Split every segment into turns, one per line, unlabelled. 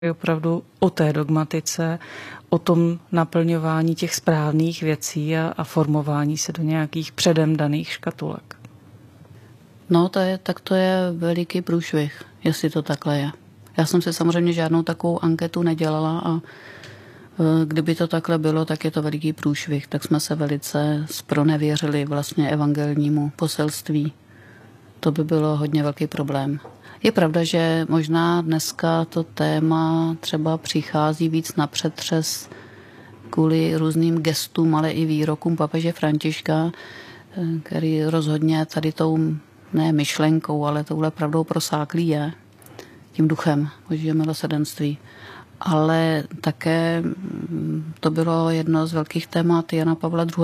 Je opravdu o té dogmatice, o tom naplňování těch správných věcí a formování se do nějakých předem daných škatulek.
No, to je veliký průšvih, jestli to takhle je. Já jsem si samozřejmě žádnou takovou anketu nedělala a kdyby to takhle bylo, tak je to veliký průšvih. Tak jsme se velice zpronevěřili vlastně evangelnímu poselství. To by bylo hodně velký problém. Je pravda, že možná dneska to téma třeba přichází víc na přetřes kvůli různým gestům, ale i výrokům papeže Františka, který rozhodně tady tou ne myšlenkou, ale touhle pravdou prosáklý je, tím duchem Božího milosrdenství. Ale také to bylo jedno z velkých témat Jana Pavla II.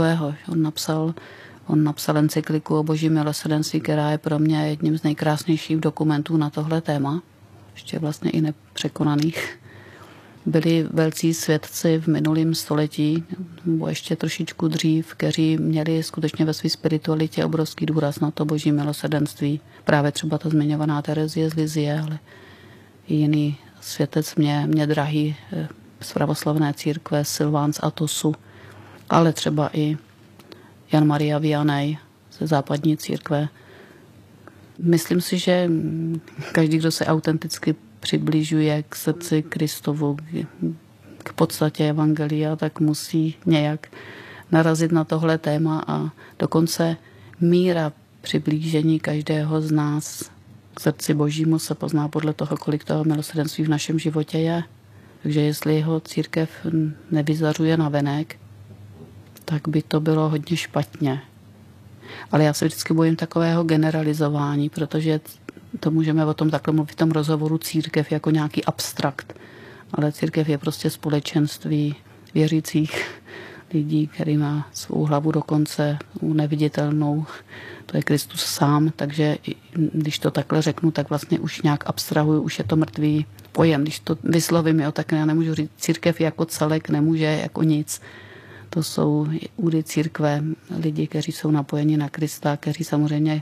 On napsal encykliku o Božím milosrdenství, která je pro mě jedním z nejkrásnějších dokumentů na tohle téma, ještě vlastně i nepřekonaných. Byli velcí svědci v minulém století, nebo ještě trošičku dřív, kteří měli skutečně ve své spiritualitě obrovský důraz na to Boží milosrdenství. Právě třeba ta zmiňovaná Terezie z Lizie, ale i jiný světec mě drahý z pravoslavné církve Silván z Atosu, ale třeba i Jan Maria Vianney ze západní církve. Myslím si, že každý, kdo se autenticky přibližuje k srdci Kristovu, k podstatě evangelia, tak musí nějak narazit na tohle téma a dokonce míra přiblížení každého z nás k srdci Božímu se pozná podle toho, kolik toho milosrdenství v našem životě je. Takže jestli jeho církev nevyzařuje navenek, tak by to bylo hodně špatně. Ale já se vždycky bojím takového generalizování, protože to můžeme o tom takhle mluvit v tom rozhovoru církev jako nějaký abstrakt. Ale církev je prostě společenství věřících lidí, který má svou hlavu dokonce neviditelnou. To je Kristus sám, takže když to takhle řeknu, tak vlastně už nějak abstrahuju, už je to mrtvý pojem. Když to vyslovím, tak já nemůžu říct, církev jako celek nemůže jako nic. To jsou údy církve, lidi, kteří jsou napojeni na Krista, kteří samozřejmě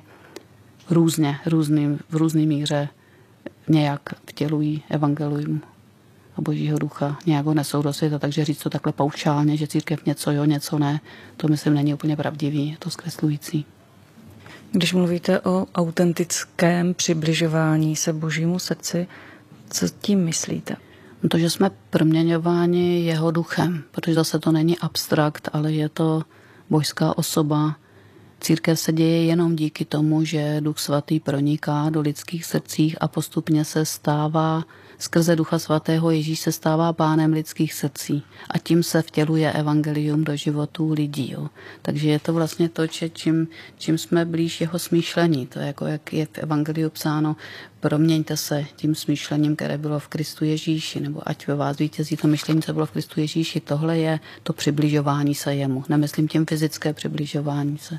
v různé míře nějak vtělují evangelium a Božího ducha, nějak ho nesou do světa, takže říct to takhle paušálně, že církev něco jo, něco ne, to myslím není úplně pravdivý, je to zkreslující.
Když mluvíte o autentickém přibližování se Božímu srdci, co tím myslíte?
To, že jsme proměňováni jeho duchem, protože zase to není abstrakt, ale je to božská osoba. Církev se děje jenom díky tomu, že Duch Svatý proniká do lidských srdcích a postupně se stává, skrze Ducha Svatého Ježíš se stává pánem lidských srdcí a tím se vtěluje evangelium do životů lidí. Jo. Takže je to vlastně to, čím jsme blíž jeho smýšlení. To je jako jak je v evangeliu psáno, proměňte se tím smýšlením, které bylo v Kristu Ježíši, nebo ať ve vás vítězí to myšlení, co bylo v Kristu Ježíši. Tohle je to přibližování se jemu. Nemyslím tím fyzické přibližování se.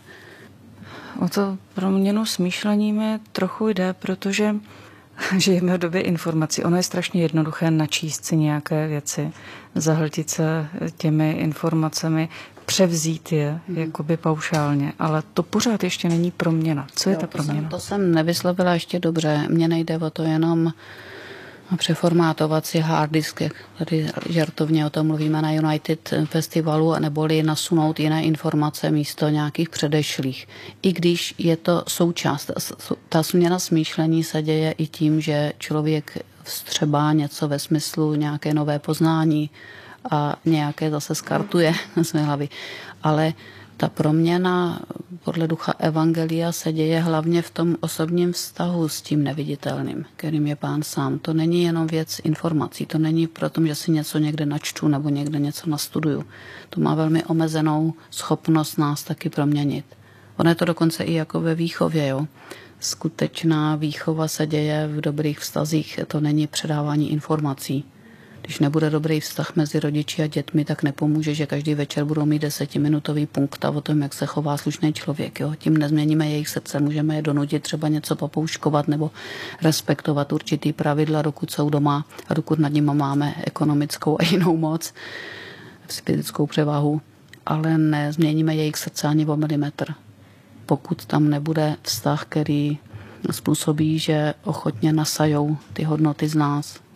O to proměnu smýšlení mi trochu jde, protože žijeme v době informací. Ono je strašně jednoduché načíst si nějaké věci, zahltit se těmi informacemi, převzít je jakoby paušálně, ale to pořád ještě není proměna. Co je ta proměna?
To jsem nevyslovila ještě dobře. Mně nejde o to jenom přeformátovat si hard disk, jak tady žartovně o tom mluvíme na United Festivalu, neboli nasunout jiné informace místo nějakých předešlých. I když je to součást, ta změna smýšlení se děje i tím, že člověk vstřebá něco ve smyslu nějaké nové poznání a nějaké zase skartuje na své hlavy. Ale ta proměna podle ducha evangelia se děje hlavně v tom osobním vztahu s tím neviditelným, kterým je Pán sám. To není jenom věc informací, to není proto, že si něco někde načtu nebo někde něco nastuduju. To má velmi omezenou schopnost nás taky proměnit. Ono je to dokonce i jako ve výchově. Jo? Skutečná výchova se děje v dobrých vztazích, to není předávání informací. Když nebude dobrý vztah mezi rodiči a dětmi, tak nepomůže, že každý večer budou mít 10minutový punkt o tom, jak se chová slušný člověk. Jo? Tím nezměníme jejich srdce, můžeme je donutit třeba něco popouškovat nebo respektovat určitý pravidla, dokud jsou doma a dokud nad nimi máme ekonomickou a jinou moc, fyzickou převahu, ale nezměníme jejich srdce ani o milimetr. Pokud tam nebude vztah, který způsobí, že ochotně nasajou ty hodnoty z nás,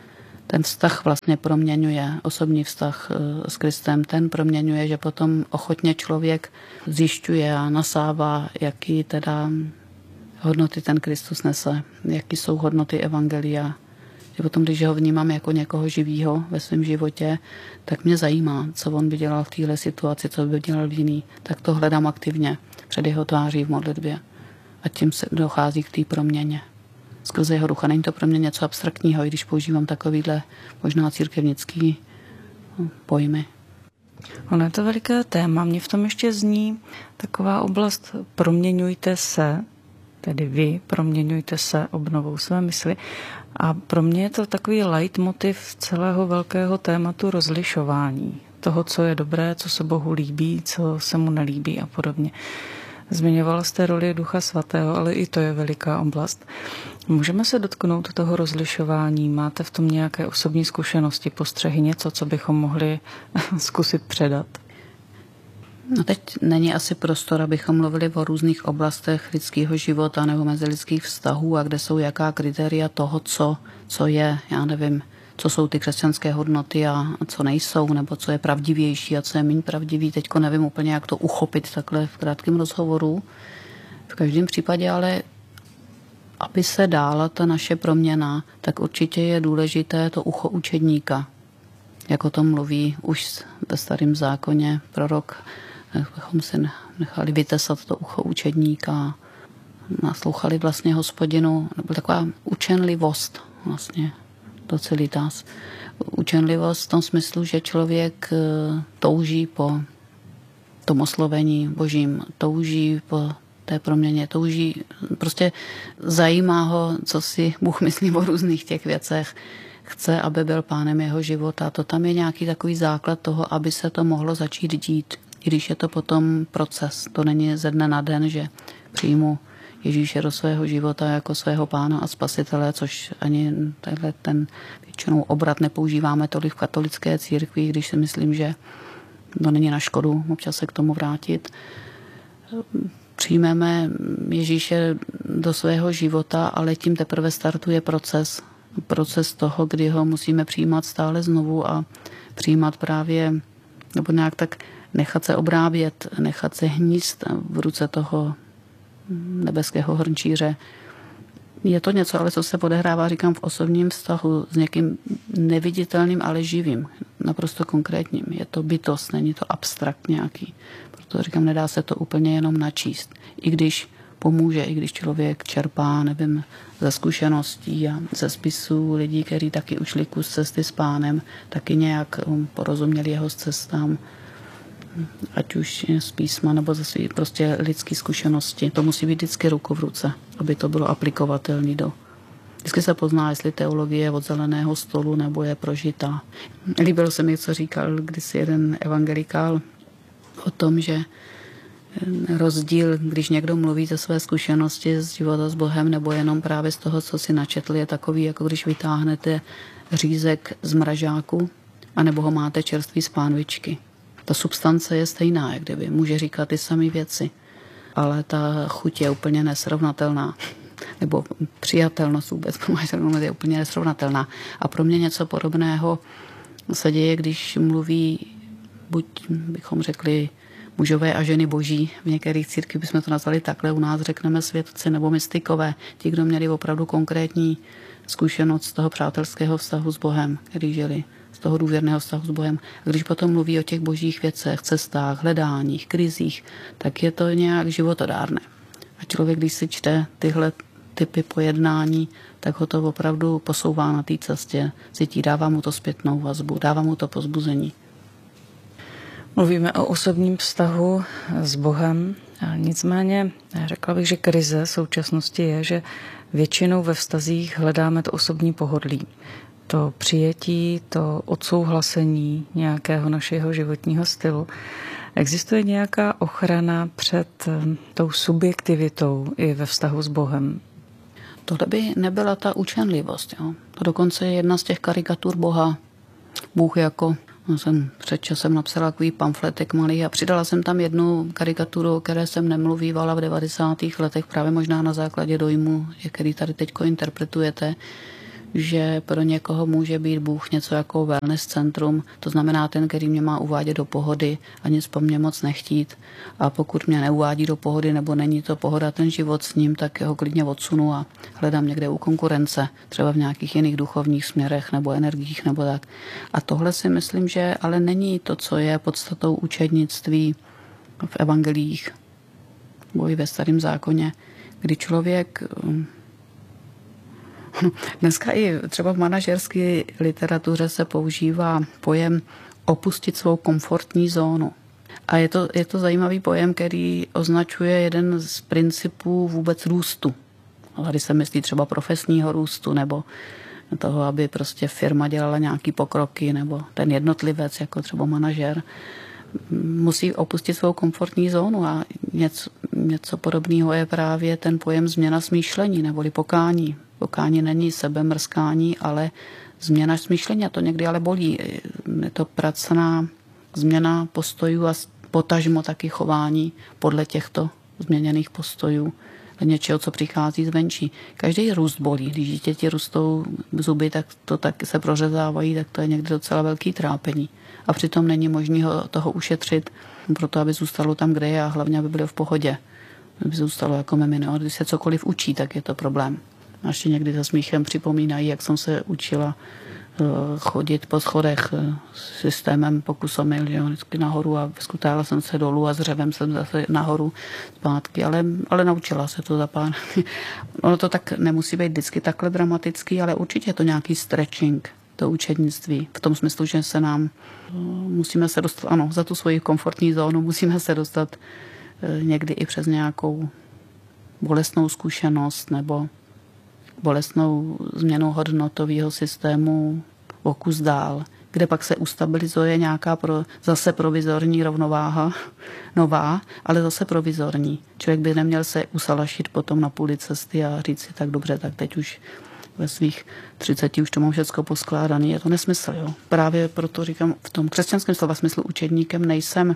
ten vztah vlastně proměňuje, osobní vztah s Kristem, ten proměňuje, že potom ochotně člověk zjišťuje a nasává, jaký teda hodnoty ten Kristus nese, jaký jsou hodnoty evangelia. Že potom, když ho vnímám jako někoho živýho ve svém životě, tak mě zajímá, co on by dělal v téhle situaci, co by dělal v jiný. Tak to hledám aktivně před jeho tváří v modlitbě. A tím se dochází k té proměně. Skrze jeho ducha. Není to pro mě něco abstraktního, i když používám takovýhle možná církevnický pojmy.
Ono je to veliké téma. Mně v tom ještě zní taková oblast proměňujte se, tedy vy proměňujte se obnovou své mysli. A pro mě je to takový leitmotiv celého velkého tématu rozlišování. Toho, co je dobré, co se Bohu líbí, co se mu nelíbí a podobně. Zmiňovala jste roli Ducha Svatého, ale i to je veliká oblast. Můžeme se dotknout toho rozlišování? Máte v tom nějaké osobní zkušenosti, postřehy, něco, co bychom mohli zkusit předat?
No teď není asi prostor, abychom mluvili o různých oblastech lidského života nebo mezilidských vztahů a kde jsou jaká kritéria toho, co je, já nevím, co jsou ty křesťanské hodnoty a co nejsou, nebo co je pravdivější a co je méně pravdivý. Teďko nevím úplně, jak to uchopit takhle v krátkém rozhovoru. V každém případě ale, aby se dála ta naše proměna, tak určitě je důležité to ucho učedníka. Jak o tom mluví už ve Starém zákoně prorok, abychom si nechali vytesat to ucho učedníka, naslouchali vlastně Hospodinu, nebo taková učenlivost vlastně, to celý tás. Učenlivost v tom smyslu, že člověk touží po tom oslovení Božím, touží po té proměně, touží, prostě zajímá ho, co si Bůh myslí o různých těch věcech, chce, aby byl pánem jeho života. To tam je nějaký takový základ toho, aby se to mohlo začít dít. I když je to potom proces. To není ze dne na den, že přijmu Ježíše do svého života jako svého pána a spasitele, což ani ten většinou obrat nepoužíváme tolik v katolické církvi, když si myslím, že to není na škodu občas se k tomu vrátit. Přijmeme Ježíše do svého života, ale tím teprve startuje proces toho, kdy ho musíme přijímat stále znovu a přijímat právě, nebo nějak tak nechat se obrábět, nechat se hnízd v ruce toho nebeského hrnčíře. Je to něco, ale co se odehrává, říkám, v osobním vztahu s někým neviditelným, ale živým, naprosto konkrétním. Je to bytost, není to abstrakt nějaký. Proto říkám, nedá se to úplně jenom načíst. I když pomůže, i když člověk čerpá, nevím, ze zkušeností a ze spisů lidí, kteří taky ušli kus cesty s pánem, taky nějak porozuměli jeho cestám, ať už z písma nebo ze svých prostě lidské zkušenosti. To musí být vždycky ruku v ruce, aby to bylo aplikovatelné do. Vždycky se pozná, jestli teologie je od zeleného stolu nebo je prožitá. Líbilo se mi, co říkal kdysi jeden evangelikál o tom, že rozdíl, když někdo mluví ze své zkušenosti z života s Bohem nebo jenom právě z toho, co si načetl, je takový, jako když vytáhnete řízek z mražáku anebo ho máte čerstvý z pánvičky. Ta substance je stejná, jak kdyby. Může říkat ty samé věci, ale ta chuť je úplně nesrovnatelná. Nebo přijatelnost vůbec je úplně nesrovnatelná. A pro mě něco podobného se děje, když mluví, buď bychom řekli mužové a ženy boží, v některých církvích bychom to nazvali takhle, u nás řekneme svědci nebo mystikové, ti, kdo měli opravdu konkrétní zkušenost z toho přátelského vztahu s Bohem, který žili, z toho důvěrného vztahu s Bohem. A když potom mluví o těch božích věcech, cestách, hledáních, krizích, tak je to nějak životodárné. A člověk, když si čte tyhle typy pojednání, tak ho to opravdu posouvá na té cestě, cítí, dává mu to zpětnou vazbu, dává mu to povzbuzení.
Mluvíme o osobním vztahu s Bohem, nicméně řekla bych, že krize současnosti je, že většinou ve vztazích hledáme to osobní pohodlí. To přijetí, to odsouhlasení nějakého našeho životního stylu. Existuje nějaká ochrana před tou subjektivitou i ve vztahu s Bohem?
Tohle by nebyla ta učenlivost. Jo? To dokonce je jedna z těch karikatur Boha. Bůh jako, jsem před časem napsala takový pamfletek malý a přidala jsem tam jednu karikaturu, o které jsem nemluvívala v 90. letech, právě možná na základě dojmu, který tady teďko interpretujete, že pro někoho může být Bůh něco jako wellness centrum, to znamená ten, který mě má uvádět do pohody a nic po mně moc nechtít. A pokud mě neuvádí do pohody nebo není to pohoda ten život s ním, tak ho klidně odsunu a hledám někde u konkurence, třeba v nějakých jiných duchovních směrech nebo energiích nebo tak. A tohle si myslím, že ale není to, co je podstatou učednictví v evangelích, nebo i ve Starém zákoně, kdy člověk dneska i třeba v manažerské literatuře se používá pojem opustit svou komfortní zónu. A je to zajímavý pojem, který označuje jeden z principů vůbec růstu. Tady se myslí třeba profesního růstu, nebo toho, aby prostě firma dělala nějaký pokroky, nebo ten jednotlivec, jako třeba manažer, musí opustit svou komfortní zónu a něco podobného je právě ten pojem změna smýšlení, neboli pokání. Pokání není sebemrskání, ale změna smýšlení, a to někdy ale bolí. Je to pracná změna postojů a potažmo taky chování podle těchto změněných postojů, něčeho, co přichází zvenčí. Každý růst bolí. Když dítěti rostou zuby, tak to taky se prořezávají, tak to je někdy docela velký trápení. A přitom není možné toho ušetřit, proto aby zůstalo tam, kde je, a hlavně, aby bylo v pohodě. Aby zůstalo jako mimino. Když se cokoliv učí, tak je to problém. A ještě někdy za smíchem připomínají, jak jsem se učila chodit po schodech systémem pokusomil, že jo, vždycky nahoru, a skutála jsem se dolů a s řevem jsem zase nahoru zpátky, ale naučila se to za pár. Ono to tak nemusí být vždycky takhle dramatický, ale určitě je to nějaký stretching, to učednictví, v tom smyslu, že se nám musíme se dostat, ano, za tu svoji komfortní zónu musíme se dostat někdy i přes nějakou bolestnou zkušenost nebo bolestnou změnu hodnotového systému o kus dál, kde pak se ustabilizuje nějaká zase provizorní rovnováha, nová, ale zase provizorní. Člověk by neměl se usalašit potom na půli cesty a říct si, tak dobře, tak teď už ve svých 30 už to mám všecko poskládané. Je to nesmysl, jo. Právě proto říkám, v tom křesťanském slova smyslu učedníkem nejsem,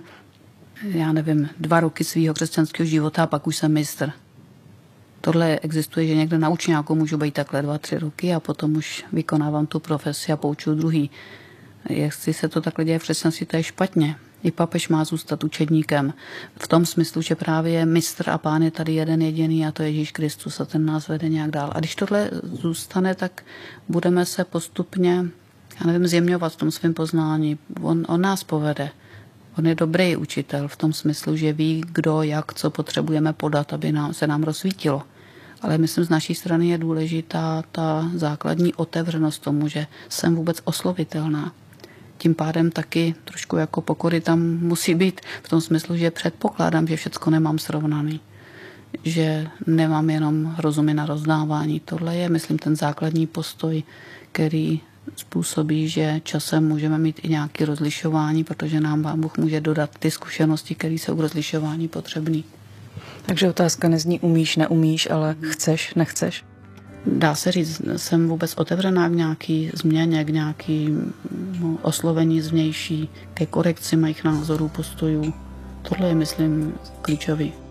2 roky svého křesťanského života a pak už jsem mistr. Tohle existuje, že někde na učňáku můžu být takhle 2-3 roky a potom už vykonávám tu profesi a poučuju druhý. Jestli se to takhle děje v křesťanství, to je špatně. I papež má zůstat učedníkem. V tom smyslu, že právě mistr a pán je tady jeden jediný a to je Ježíš Kristus a ten nás vede nějak dál. A když tohle zůstane, tak budeme se postupně, zjemňovat v tom svém poznání. On nás povede. On je dobrý učitel v tom smyslu, že ví, kdo, jak, co potřebujeme podat, aby se nám rozsvítilo. Ale myslím, z naší strany je důležitá ta základní otevřenost tomu, že jsem vůbec oslovitelná. Tím pádem taky trošku jako pokory tam musí být v tom smyslu, že předpokládám, že všecko nemám srovnaný. Že nemám jenom rozumy na rozdávání. Tohle je, myslím, ten základní postoj, který způsobí, že časem můžeme mít i nějaké rozlišování, protože nám Pán Bůh může dodat ty zkušenosti, které jsou k rozlišování potřebné.
Takže otázka nezní umíš, neumíš, ale chceš, nechceš?
Dá se říct, jsem vůbec otevřená k nějaký změně, k nějakému oslovení zvnější, ke korekci mých názorů, postojů. Tohle je, myslím, klíčový.